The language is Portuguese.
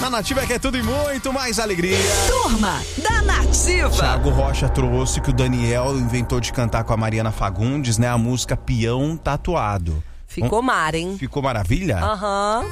Na Nativa que é tudo e muito mais alegria. Turma da Nativa. Thiago Rocha trouxe que o Daniel inventou de cantar com a Mariana Fagundes, né? A música Peão Tatuado. Ficou mar, hein? Ficou maravilha? Aham.